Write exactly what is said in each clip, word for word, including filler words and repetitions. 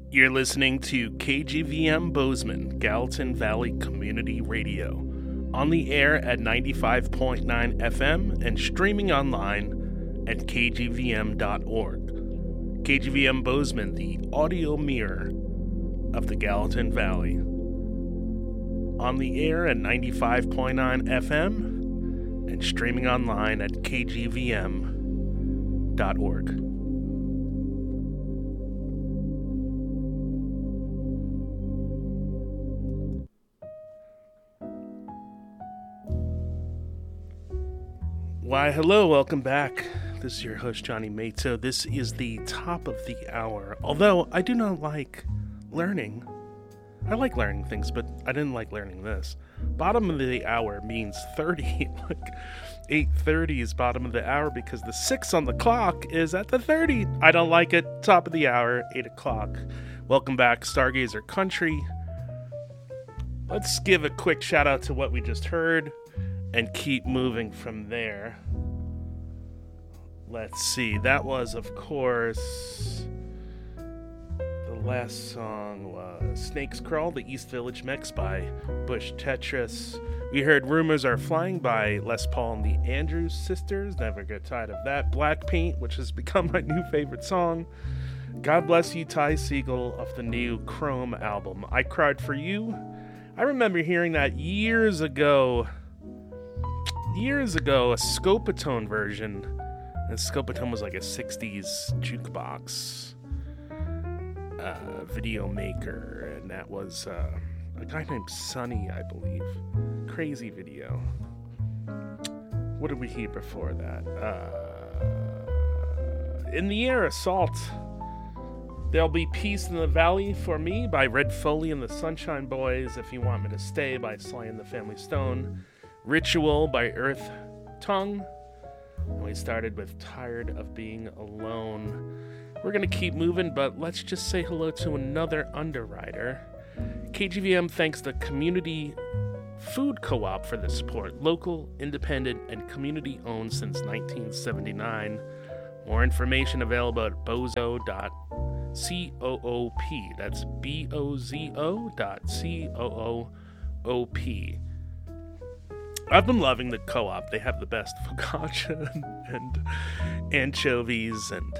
You're listening to K G V M Bozeman, Gallatin Valley Community Radio, on the air at ninety-five point nine F M and streaming online at k g v m dot org. K G V M Bozeman, the audio mirror of the Gallatin Valley. On the air at ninety-five point nine F M and streaming online at k g v m dot org. Why, hello, welcome back. This is your host, Johnny Mato. This is the top of the hour. Although, I do not like learning. I like learning things, but I didn't like learning this. Bottom of the hour means thirty. Like, eight thirty is bottom of the hour because the six on the clock is at the thirty. I don't like it. Top of the hour, eight o'clock. Welcome back, Stargazer Country. Let's give a quick shout out to what we just heard and keep moving from there. Let's see. That was, of course, the last song was Snakes Crawl, the East Village Mix by Bush Tetris. We heard Rumors Are Flying by Les Paul and the Andrews Sisters. Never get tired of that. Black Paint, which has become my new favorite song. God Bless You, Ty Segall, of the new Chrome album. I Cried For You. I remember hearing that years ago. Years ago, a Scopatone version. And Scopatone was like a sixties jukebox uh, video maker, and that was uh, a guy named Sonny, I believe. Crazy video. What did we hear before that? Uh, in the Air, Assault. There'll Be Peace in the Valley for Me by Red Foley and the Sunshine Boys. If You Want Me to Stay by Sly and the Family Stone. Ritual by Earth Tongue. And we started with Tired of Being Alone. We're going to keep moving, but let's just say hello to another underwriter. K G V M thanks the Community Food Co-op for the support. Local, independent, and community-owned since nineteen seventy-nine. More information available at bozo dot coop. That's B O Z O dot C O O O P. I've been loving the co-op. They have the best focaccia and, and anchovies and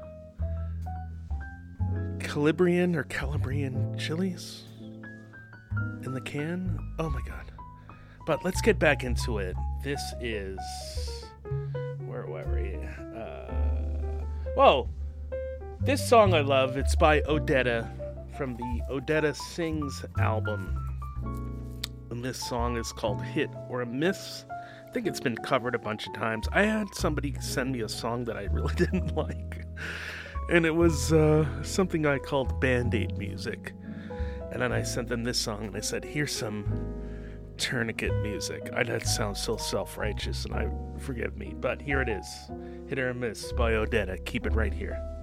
Calabrian or Calabrian chilies in the can. Oh my god. But let's get back into it. This is... Where were we? Uh, whoa. This song I love. It's by Odetta from the Odetta Sings album. And this song is called Hit or a Miss. I think it's been covered a bunch of times. I had somebody send me a song that I really didn't like. And it was uh, something I called Band-Aid music. And then I sent them this song and I said, here's some tourniquet music. I That sounds so self-righteous, and I forgive me. But here it is. Hit or a Miss by Odetta. Keep it right here.